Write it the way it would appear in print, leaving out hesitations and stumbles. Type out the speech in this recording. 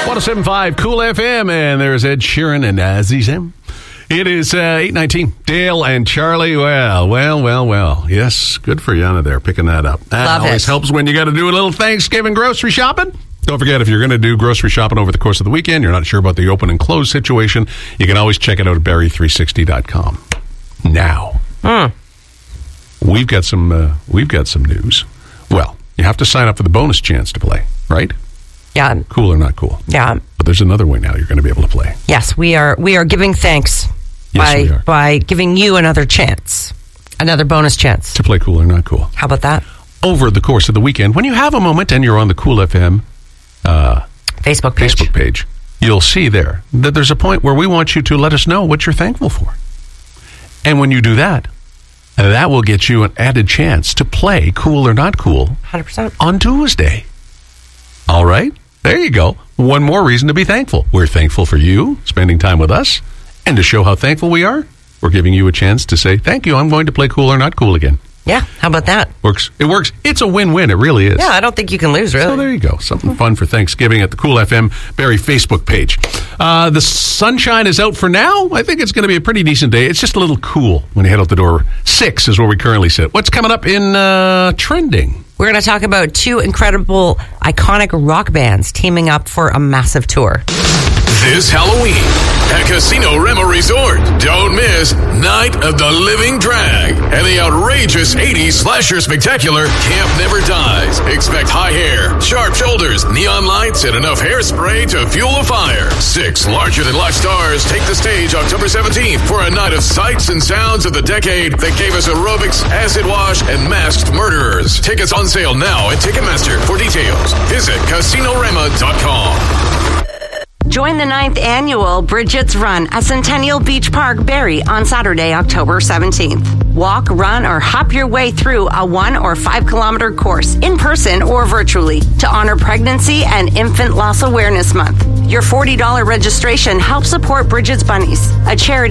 107.5 Cool FM, and there's Ed Sheeran and Azizem. It is 8:19. Dale and Charlie. Well. Yes, good for Yana there, picking that up. That always helps when you got to do a little Thanksgiving grocery shopping. Don't forget, if you're going to do grocery shopping over the course of the weekend, you're not sure about the open and close situation, you can always check it out at Barrie360.com. Now, we've got some news. Well, you have to sign up for the bonus chance to play, right? Yeah. Cool or not cool? Yeah. But there's another way now you're going to be able to play. Yes, we are giving thanks by giving you another chance, another bonus chance to play Cool or Not Cool. How about that? Over the course of the weekend, when you have a moment and you're on the Cool FM Facebook page, you'll see there that there's a point where we want you to let us know what you're thankful for. And when you do that, that will get you an added chance to play Cool or Not Cool 100% on Tuesday. All right? There you go. One more reason to be thankful. We're thankful for you spending time with us. And to show how thankful we are, we're giving you a chance to say, thank you, I'm going to play Cool or Not Cool again. Yeah, how about that? Works. It works. It's a win-win. It really is. Yeah, I don't think you can lose, really. So there you go. Something fun for Thanksgiving at the Cool FM Barrie Facebook page. The sunshine is out for now. I think it's going to be a pretty decent day. It's just a little cool when you head out the door. 6 is where we currently sit. What's coming up in trending? We're going to talk about 2 incredible, iconic rock bands teaming up for a massive tour. This Halloween at Casino Rema Resort, don't miss Night of the Living Drag and the outrageous 80s slasher spectacular Camp Never Dies. Expect high hair, sharp shoulders, neon lights, and enough hairspray to fuel a fire. 6 larger-than-life stars take the stage October 17th for a night of sights and sounds of the decade that gave us aerobics, acid wash, and masked murderers. Tickets on sale now at Ticketmaster. For details, visit CasinoRema.com. Join the 9th annual Bridget's Run at Centennial Beach Park, Barrie on Saturday, October 17th. Walk, run, or hop your way through a 1 or 5 kilometer course in person or virtually to honor Pregnancy and Infant Loss Awareness Month. Your $40 registration helps support Bridget's Bunnies, a charity